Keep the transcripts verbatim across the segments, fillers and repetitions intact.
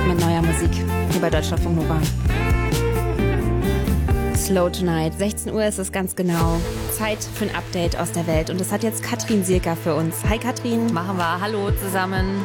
mit neuer Musik hier bei Deutschlandfunk Nova. Slow Tonight, sechzehn Uhr ist es ganz genau. Zeit für ein Update aus der Welt. Und das hat jetzt Katrin Sierker für uns. Hi Katrin. Machen wir. Hallo zusammen.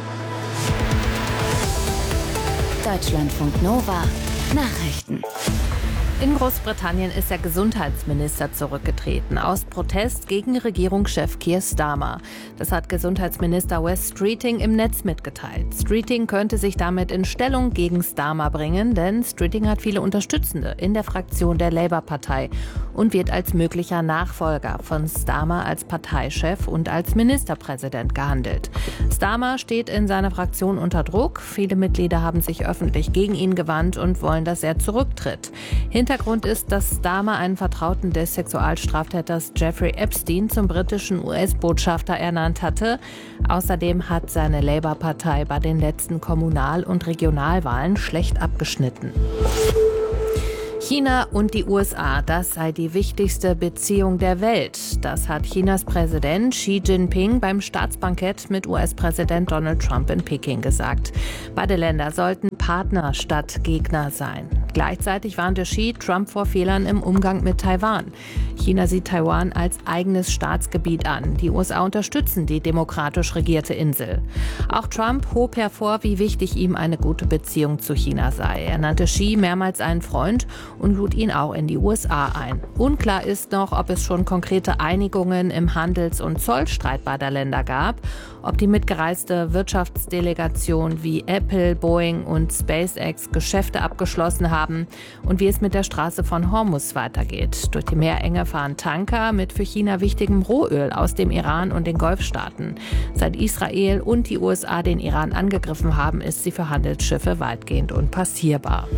Deutschlandfunk Nova Nachrichten. In Großbritannien ist der Gesundheitsminister zurückgetreten, aus Protest gegen Regierungschef Keir Starmer. Das hat Gesundheitsminister Wes Streeting im Netz mitgeteilt. Streeting könnte sich damit in Stellung gegen Starmer bringen, denn Streeting hat viele Unterstützende in der Fraktion der Labour-Partei und wird als möglicher Nachfolger von Starmer als Parteichef und als Ministerpräsident gehandelt. Starmer steht in seiner Fraktion unter Druck. Viele Mitglieder haben sich öffentlich gegen ihn gewandt und wollen, dass er zurücktritt. Hintergrund ist, dass Starmer einen Vertrauten des Sexualstraftäters Jeffrey Epstein zum britischen U S-Botschafter ernannt hatte. Außerdem hat seine Labour-Partei bei den letzten Kommunal- und Regionalwahlen schlecht abgeschnitten. China und die U S A, das sei die wichtigste Beziehung der Welt. Das hat Chinas Präsident Xi Jinping beim Staatsbankett mit U S-Präsident Donald Trump in Peking gesagt. Beide Länder sollten Partner statt Gegner sein. Gleichzeitig warnte Xi Trump vor Fehlern im Umgang mit Taiwan. China sieht Taiwan als eigenes Staatsgebiet an. Die U S A unterstützen die demokratisch regierte Insel. Auch Trump hob hervor, wie wichtig ihm eine gute Beziehung zu China sei. Er nannte Xi mehrmals einen Freund und lud ihn auch in die U S A ein. Unklar ist noch, ob es schon konkrete Einigungen im Handels- und Zollstreit beider Länder gab, ob die mitgereiste Wirtschaftsdelegation wie Apple, Boeing und SpaceX Geschäfte abgeschlossen haben und wie es mit der Straße von Hormuz weitergeht. Durch die Meerenge fahren Tanker mit für China wichtigem Rohöl aus dem Iran und den Golfstaaten. Seit Israel und die U S A den Iran angegriffen haben, ist sie für Handelsschiffe weitgehend unpassierbar.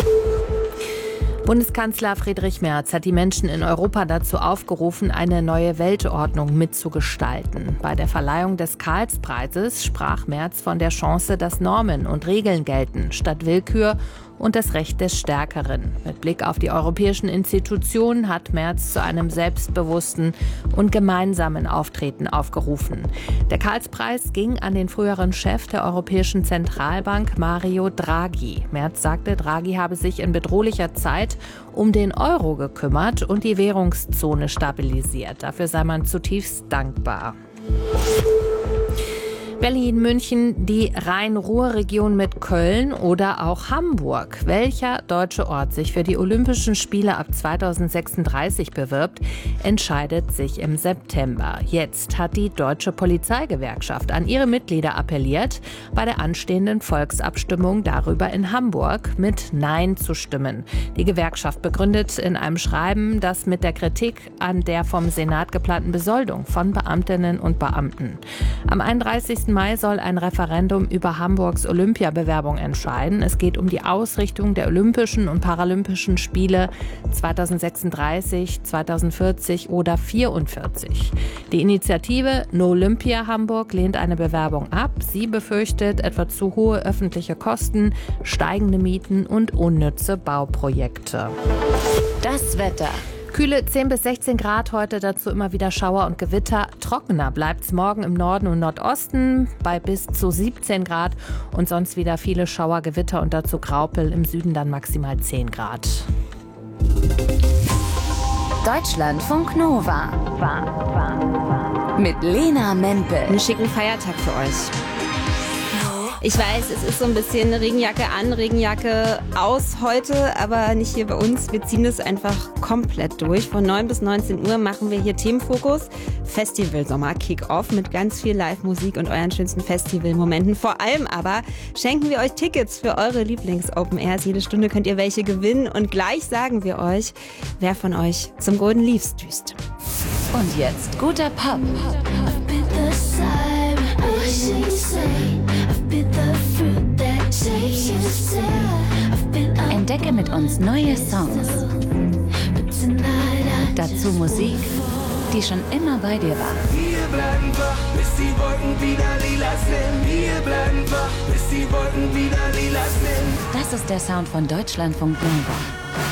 Bundeskanzler Friedrich Merz hat die Menschen in Europa dazu aufgerufen, eine neue Weltordnung mitzugestalten. Bei der Verleihung des Karlspreises sprach Merz von der Chance, dass Normen und Regeln gelten, statt Willkür und das Recht des Stärkeren. Mit Blick auf die europäischen Institutionen hat Merz zu einem selbstbewussten und gemeinsamen Auftreten aufgerufen. Der Karlspreis ging an den früheren Chef der Europäischen Zentralbank, Mario Draghi. Merz sagte, Draghi habe sich in bedrohlicher Zeit um den Euro gekümmert und die Währungszone stabilisiert. Dafür sei man zutiefst dankbar. Berlin, München, die Rhein-Ruhr-Region mit Köln oder auch Hamburg. Welcher deutsche Ort sich für die Olympischen Spiele ab zweitausendsechsunddreißig bewirbt, entscheidet sich im September. Jetzt hat die Deutsche Polizeigewerkschaft an ihre Mitglieder appelliert, bei der anstehenden Volksabstimmung darüber in Hamburg mit Nein zu stimmen. Die Gewerkschaft begründet in einem Schreiben, das mit der Kritik an der vom Senat geplanten Besoldung von Beamtinnen und Beamten. Am einunddreißigsten Mai soll ein Referendum über Hamburgs Olympiabewerbung entscheiden. Es geht um die Ausrichtung der Olympischen und Paralympischen Spiele zweitausendsechsunddreißig, zweitausendvierzig oder vierundvierzig. Die Initiative No Olympia Hamburg lehnt eine Bewerbung ab. Sie befürchtet etwa zu hohe öffentliche Kosten, steigende Mieten und unnütze Bauprojekte. Das Wetter. Kühle zehn bis sechzehn Grad, heute dazu immer wieder Schauer und Gewitter. Trockener bleibt es morgen im Norden und Nordosten bei bis zu siebzehn Grad und sonst wieder viele Schauer, Gewitter und dazu Graupel, im Süden dann maximal zehn Grad. Deutschlandfunk Nova mit Lena Mempel. Einen schicken Feiertag für euch. Ich weiß, es ist so ein bisschen Regenjacke an, Regenjacke aus heute, aber nicht hier bei uns. Wir ziehen das einfach komplett durch. Von neun bis neunzehn Uhr machen wir hier Themenfokus. Festival Sommer Kick-Off mit ganz viel Live-Musik und euren schönsten Festival-Momenten. Vor allem aber schenken wir euch Tickets für eure Lieblings-Open-Airs. Jede Stunde könnt ihr welche gewinnen und gleich sagen wir euch, wer von euch zum Golden Leaves düst. Und jetzt guter Pop. Entdecke mit uns neue Songs. Dazu Musik, die schon immer bei dir war. Wir bleiben wach, bis die Wolken wieder lila sind. Wir bleiben wach, bis die Wolken wieder lila sind. Das ist der Sound von Deutschlandfunk Nova.